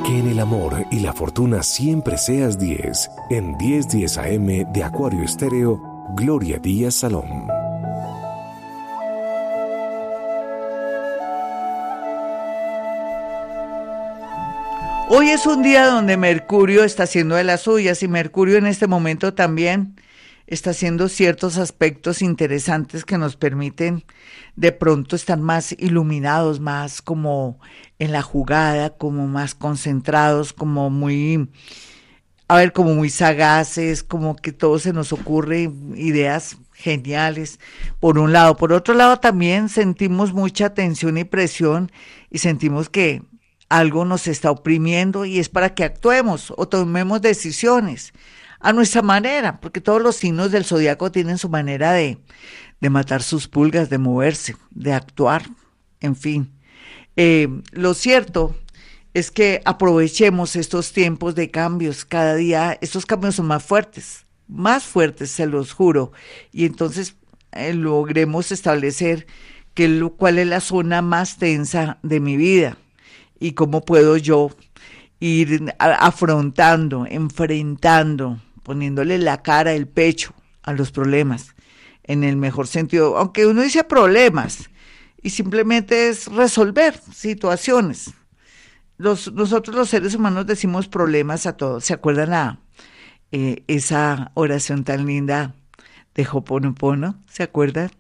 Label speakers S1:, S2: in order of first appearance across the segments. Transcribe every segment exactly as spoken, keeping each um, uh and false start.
S1: Que en el amor y la fortuna siempre seas diez. En diez diez A M de Acuario Estéreo, Gloria Díaz Salón.
S2: Hoy es un día donde Mercurio está haciendo de las suyas y Mercurio en este momento también está haciendo ciertos aspectos interesantes que nos permiten de pronto estar más iluminados, más como en la jugada, como más concentrados, como muy, a ver, como muy sagaces, como que todo se nos ocurre, ideas geniales, por un lado. Por otro lado también sentimos mucha tensión y presión y sentimos que algo nos está oprimiendo y es para que actuemos o tomemos decisiones a nuestra manera, porque todos los signos del zodiaco tienen su manera de, de matar sus pulgas, de moverse, de actuar, en fin. Eh, lo cierto es que aprovechemos estos tiempos de cambios, cada día estos cambios son más fuertes, más fuertes, se los juro, y entonces eh, logremos establecer que lo, cuál es la zona más tensa de mi vida y cómo puedo yo ir a, afrontando, enfrentando, poniéndole la cara, el pecho a los problemas, en el mejor sentido, aunque uno dice problemas, y simplemente es resolver situaciones. Los, nosotros los seres humanos decimos problemas a todos. ¿Se acuerdan la, eh, esa oración tan linda de Ho'oponopono? ¿Se acuerdan?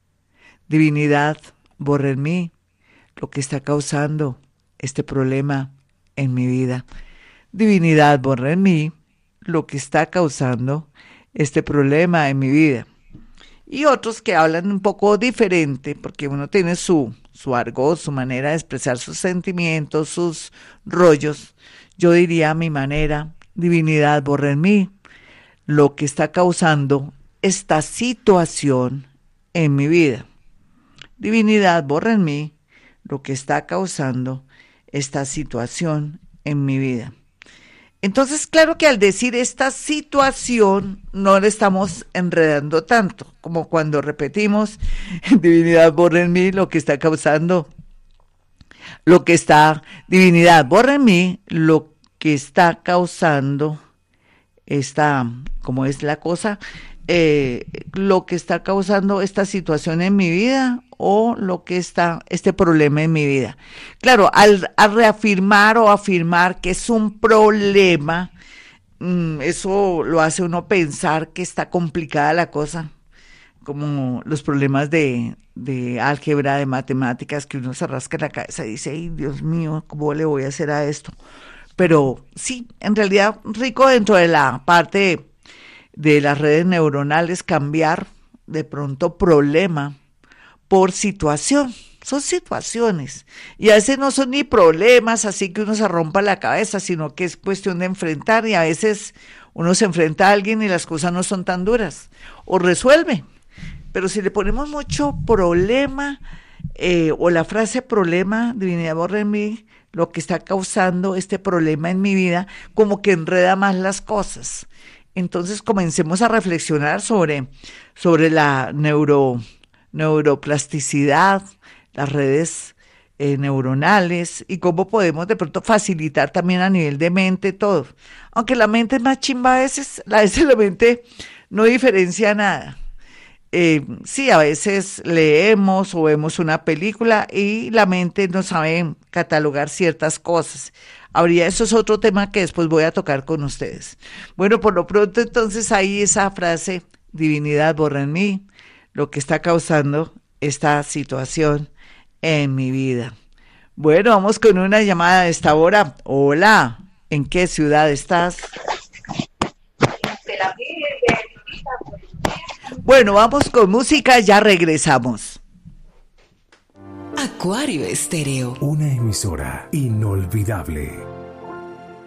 S2: Divinidad, borra en mí lo que está causando este problema en mi vida. Divinidad, borra en mí lo que está causando este problema en mi vida. Y otros que hablan un poco diferente, porque uno tiene su, su argot, su manera de expresar sus sentimientos, sus rollos. Yo diría a mi manera, divinidad, borra en mí lo que está causando esta situación en mi vida. Divinidad, borra en mí lo que está causando esta situación en mi vida. Entonces, claro que al decir esta situación no le estamos enredando tanto, como cuando repetimos, divinidad, borra en mí lo que está causando, lo que está, divinidad, borra en mí lo que está causando esta, ¿cómo es la cosa? Eh, lo que está causando esta situación en mi vida o lo que está, este problema en mi vida. Claro, al, al reafirmar o afirmar que es un problema, mmm, eso lo hace uno pensar que está complicada la cosa, como los problemas de, de álgebra, de matemáticas, que uno se rasca la cabeza y dice, ay, Dios mío, ¿cómo le voy a hacer a esto? Pero sí, en realidad rico dentro de la parte de las redes neuronales, cambiar de pronto problema por situación. Son situaciones y a veces no son ni problemas así que uno se rompa la cabeza, sino que es cuestión de enfrentar, y a veces uno se enfrenta a alguien y las cosas no son tan duras o resuelve. Pero si le ponemos mucho problema eh, o la frase problema, divinidad, borra en mí lo que está causando este problema en mi vida, como que enreda más las cosas. Entonces comencemos a reflexionar sobre, sobre la neuro, neuroplasticidad, las redes eh, neuronales y cómo podemos de pronto facilitar también a nivel de mente todo. Aunque la mente es más chimba a veces, a veces la mente no diferencia nada. Eh, sí, a veces leemos o vemos una película y la mente no sabe catalogar ciertas cosas. Habría, eso es otro tema que después voy a tocar con ustedes. Bueno, por lo pronto entonces ahí esa frase, divinidad, borra en mí lo que está causando esta situación en mi vida. Bueno, vamos con una llamada de esta hora. Hola, ¿en qué ciudad estás? Bueno, vamos con música, ya regresamos.
S3: Acuario Estéreo.
S1: Una emisora inolvidable.